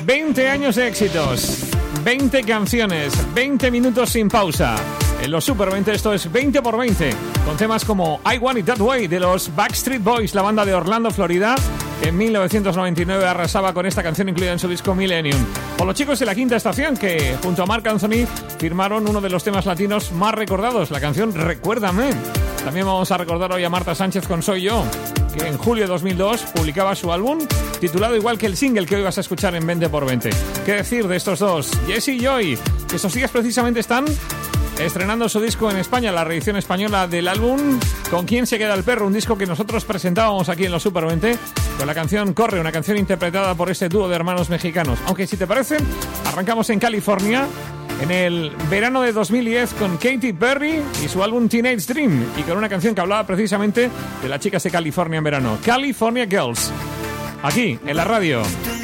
20 años de éxitos, 20 canciones, 20 minutos sin pausa. En los Super 20 esto es 20 por 20, con temas como I Want It That Way de los Backstreet Boys, la banda de Orlando, Florida, que en 1999 arrasaba con esta canción incluida en su disco Millennium. O los chicos de La Quinta Estación, que junto a Marc Anthony firmaron uno de los temas latinos más recordados, la canción Recuérdame. También vamos a recordar hoy a Marta Sánchez con Soy Yo, que en julio de 2002 publicaba su álbum titulado igual que el single que hoy vas a escuchar en 20 por 20. ¿Qué decir de estos dos? Jesse y Joy, que estos días precisamente están estrenando su disco en España, la reedición española del álbum Con quién se queda el perro, un disco que nosotros presentábamos aquí en los Super 20 con la canción Corre, una canción interpretada por este dúo de hermanos mexicanos. Aunque si te parece, arrancamos en California en el verano de 2010 con Katy Perry y su álbum Teenage Dream, y con una canción que hablaba precisamente de las chicas de California en verano, California Girls, aquí en la radio.